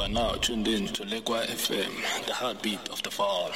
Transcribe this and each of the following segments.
are now tuned in to Lekwa FM, the heartbeat of the fall.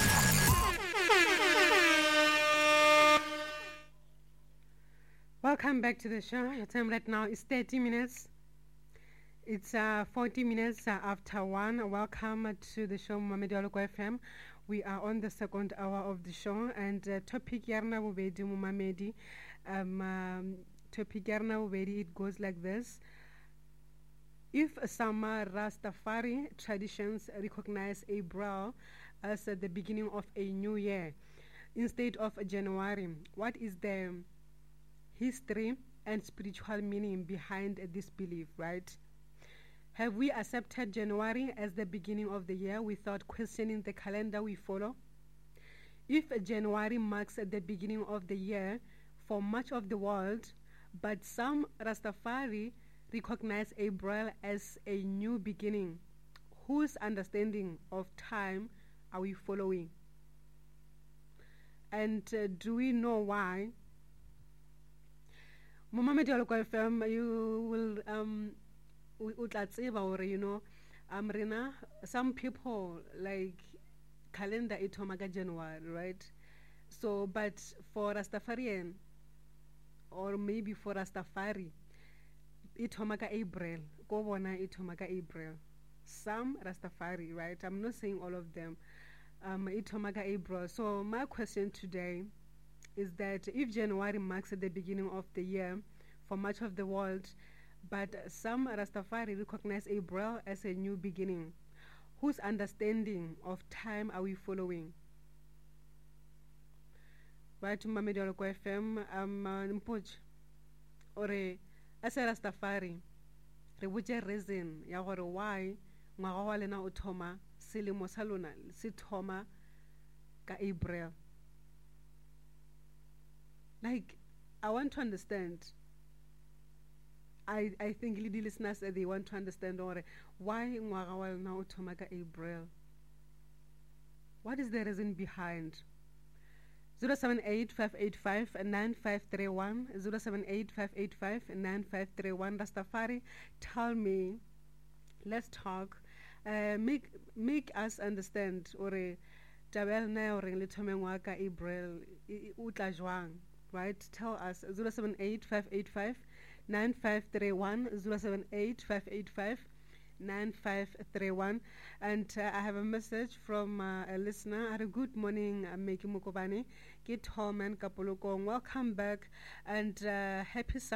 Welcome back to the show. Your time right now is 30 minutes. It's 40 minutes after 1. Welcome to the show, Mamedi Lekwa FM. We are on the second hour of the show, and topic yarna bobedi Mamedi. Topic yarna bobedi, it goes like this. If some Rastafari traditions recognize April as the beginning of a new year instead of January, what is the history and spiritual meaning behind this belief, right? Have we accepted January as the beginning of the year without questioning the calendar we follow? If January marks the beginning of the year for much of the world, but some Rastafari recognize April as a new beginning, whose understanding of time are we following? And do we know why? Mamedi Lekwa FM, you will rena, some people like calendar itomaga January, right? So, but for Rastafarian, or maybe for Rastafari, itomaga April, go bona itomaga April. Some Rastafari, right? I'm not saying all of them. Itomaga April. So my question today is that if January marks the beginning of the year for much of the world, but some Rastafari recognize April as a new beginning, whose understanding of time are we following? Right, Mamedi Lekwa FM, Mpuch, ore as a Rastafari, re botse reason ya gore why ngwaga wa lena o thoma selemo sa lona se thoma ka April. Like, I want to understand. I think the listeners, they want to understand why ngwaga wa lena o thoma ka April. What is the reason behind? 078-585-9531, 078-585-9531. Rastafari, tell me, let's talk, make us understand, tabel na ore le thome ngwaga April o tla jwang, right? Tell us. 078-585-9531, 078-585-9531. And I have a message from a listener. Good morning, Meki Mukobane. Get home and Kapolokong. Welcome back, and happy Sunday.